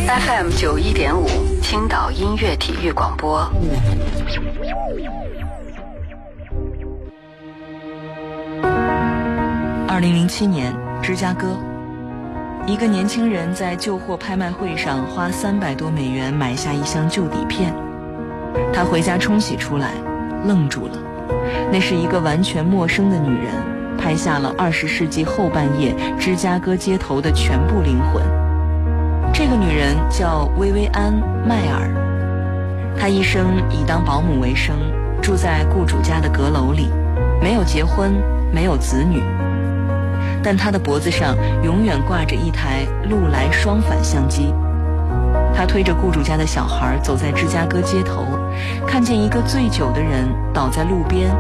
FM 91.5，青岛音乐体育广播。 2007年，芝加哥，一个年轻人在旧货拍卖会上花300多美元买下一箱旧底片，他回家冲洗出来，愣住了。那是一个完全陌生的女人，拍下了20世纪后半叶芝加哥街头的全部灵魂。这个女人叫薇薇安·迈尔，她一生以当保姆为生，住在雇主家的阁楼里，没有结婚，没有子女。但她的脖子上永远挂着一台禄来双反相机。她推着雇主家的小孩走在芝加哥街头，看见一个醉酒的人倒在路边，